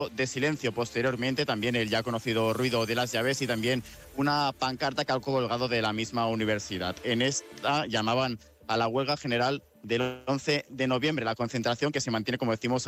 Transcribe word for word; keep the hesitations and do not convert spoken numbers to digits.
de silencio posteriormente, también el ya conocido ruido de las llaves y también una pancarta que ha colgado de la misma universidad. En esta llamaban a la huelga general del once de noviembre, la concentración que se mantiene, como decimos,